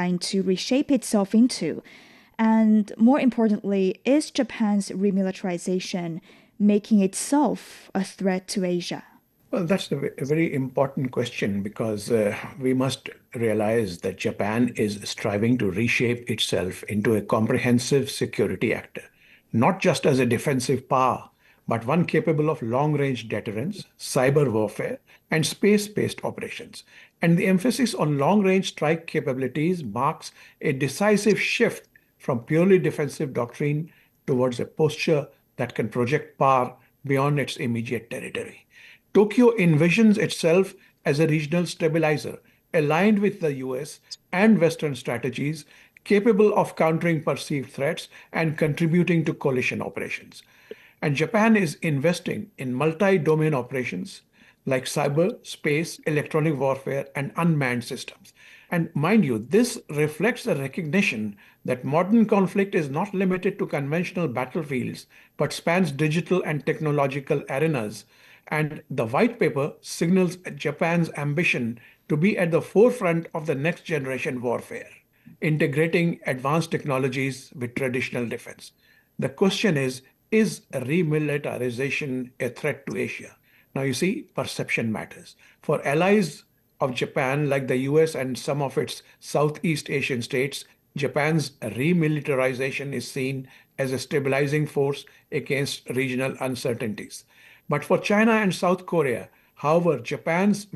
trying to reshape itself into? And more importantly, is Japan's remilitarization making itself a threat to Asia? Well, that's a very important question because we must realize that Japan is striving to reshape itself into a comprehensive security actor, not just as a defensive power, but one capable of long-range deterrence, cyber warfare, and space-based operations. And the emphasis on long-range strike capabilities marks a decisive shift from purely defensive doctrine towards a posture that can project power beyond its immediate territory. Tokyo envisions itself as a regional stabilizer, aligned with the US and Western strategies, capable of countering perceived threats and contributing to coalition operations. And Japan is investing in multi domain operations like cyber, space, electronic warfare, and unmanned systems. And mind you, this reflects a recognition that modern conflict is not limited to conventional battlefields, but spans digital and technological arenas. And the white paper signals Japan's ambition to be at the forefront of the next generation warfare, integrating advanced technologies with traditional defense. The question is remilitarization a threat to Asia? Now, you see, perception matters. For allies of Japan, like the US and some of its Southeast Asian states, Japan's remilitarization is seen as a stabilizing force against regional uncertainties. But for China and South Korea, however, Japan's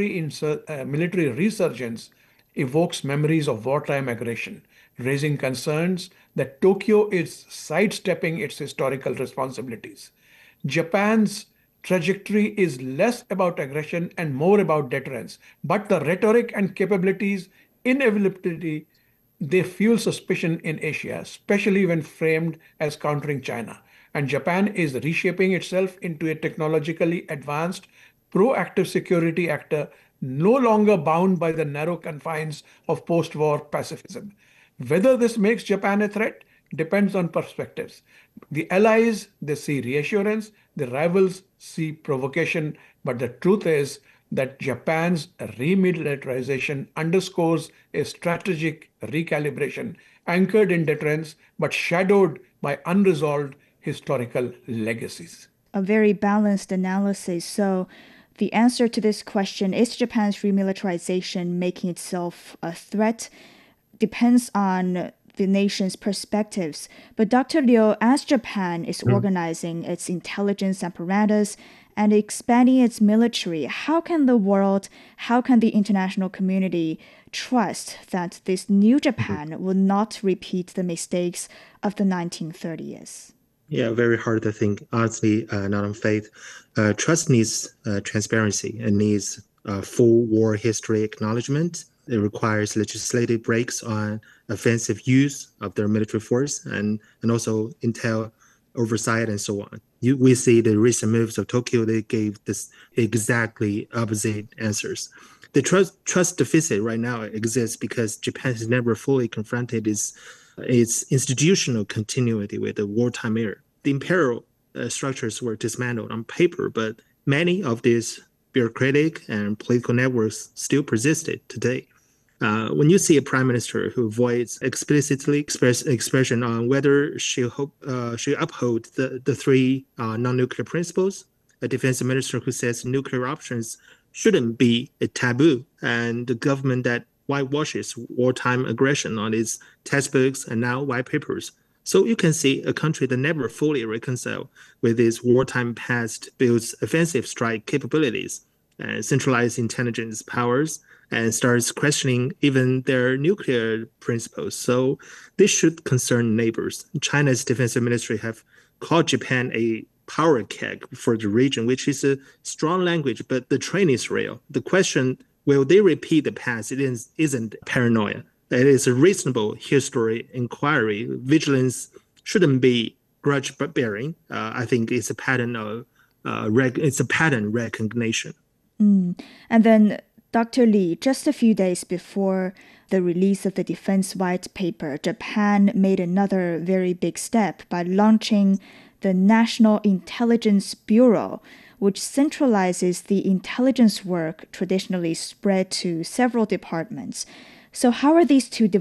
military resurgence evokes memories of wartime aggression, raising concerns that Tokyo is sidestepping its historical responsibilities. Japan's trajectory is less about aggression and more about deterrence, but the rhetoric and capabilities inevitably they fuel suspicion in Asia, especially when framed as countering China. And Japan is reshaping itself into a technologically advanced, proactive security actor, no longer bound by the narrow confines of post war pacifism. Whether this makes Japan a threat depends on perspectives. The allies, they see reassurance, the rivals see provocation, but the truth is that Japan's remilitarization underscores a strategic recalibration anchored in deterrence but shadowed by unresolved historical legacies. A very balanced analysis. So, the answer to this question, is Japan's remilitarization making itself a threat, depends on the nation's perspectives. But Dr. Liu, as Japan is organizing its intelligence apparatus and expanding its military, how can the world, how can the international community trust that this new Japan will not repeat the mistakes of the 1930s? Yeah, very hard to think. Honestly, not on faith. Trust needs transparency and needs full war history acknowledgement. It requires legislative breaks on offensive use of their military force and also intel oversight and so on. We see the recent moves of Tokyo, they gave this exactly opposite answers. The trust deficit right now exists because Japan has never fully confronted its institutional continuity with the wartime era. The imperial structures were dismantled on paper, but many of these bureaucratic and political networks still persisted today. When you see a prime minister who avoids explicitly expression on whether she uphold the three non-nuclear principles, a defense minister who says nuclear options shouldn't be a taboo, and the government that whitewashes wartime aggression on its textbooks and now white papers. So you can see a country that never fully reconciled with its wartime past builds offensive strike capabilities and centralized intelligence powers and starts questioning even their nuclear principles. So this should concern neighbors. China's defense ministry have called Japan a power keg for the region, which is a strong language, but the train is real. The question, will they repeat the past? It isn't paranoia. It is a reasonable history inquiry. Vigilance shouldn't be grudge bearing. I think it's a pattern of pattern recognition. And then, Dr. Lee, just a few days before the release of the Defense White Paper, Japan made another very big step by launching the National Intelligence Bureau, which centralizes the intelligence work traditionally spread to several departments. So how are these two